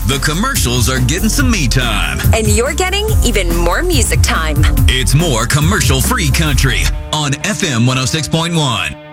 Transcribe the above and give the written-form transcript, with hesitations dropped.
The commercials are getting some me time. And you're getting even more music time. It's more commercial-free country on FM 106.1.